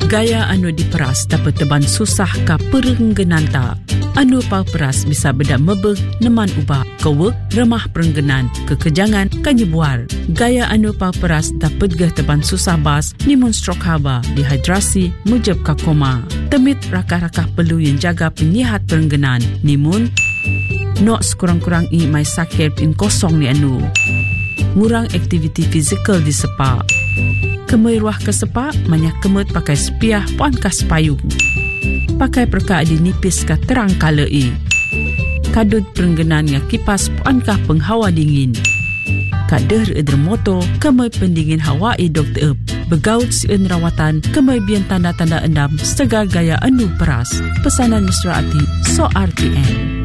Gaya anu diperas dapat teban susah ka perenggenan tak. Anu peras bisa beda mebeg neman ubah kewek remah perenggenan kekejangan kanyebuar. Gaya anu peras dapat geh teban susah bas nimun stroke haba, dehidrasi, mujab ka koma. Temit rakah-rakah perlu yang jaga penyihat perenggenan nimun nok sekurang-kurang mai sakit in kosong ni anu. Ngurang aktiviti fizikal di sepa. Kemai ruah ke sepa, banyak kemut pakai sepiah puan kas payung. Pakai perka di nipis ka terang kalai. Kadut perenggenan nga kipas puan kah penghawa dingin. Kader edermoto, kemai pendingin hawa dokter begaut sieun rawatan, kemai bian tanda-tanda endam segar gaya anu peras. Pesanan Mesra Ati, So RTM.